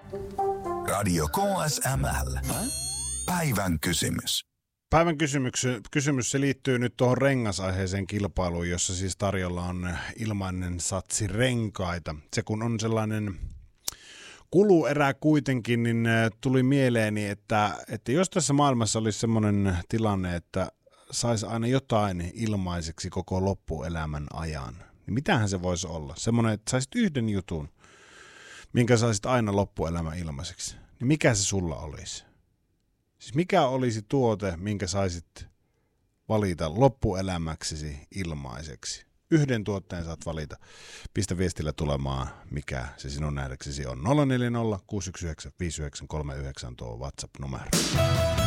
Radio KSML. Päivän kysymys. Päivän kysymys se liittyy nyt tuohon rengasaiheeseen kilpailuun, jossa siis tarjolla on ilmainen satsi renkaita. Se kun on sellainen kuluerä kuitenkin, niin tuli mieleeni, että jos tässä maailmassa olisi semmoinen tilanne, että saisi aina jotain ilmaiseksi koko loppuelämän ajan, niin mitähän se voisi olla? Semmoinen, että saisit yhden jutun, minkä saisit aina loppuelämän ilmaiseksi. Niin mikä se sulla olisi? Siis mikä olisi tuote, minkä saisit valita loppuelämäksesi ilmaiseksi? Yhden tuotteen saat valita. Pistä viestillä tulemaan, mikä se sinun nähdäksesi on. 040 619 5939 tuo WhatsApp-numero.